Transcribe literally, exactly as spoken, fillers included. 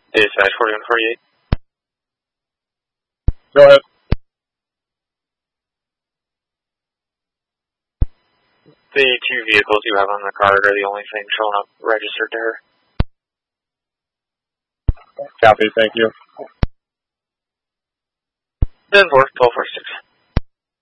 Dispatch forty-one forty-eight. Go ahead. The two vehicles you have on the card are the only thing showing up registered to her. Copy, thank you. ten four, twelve four six.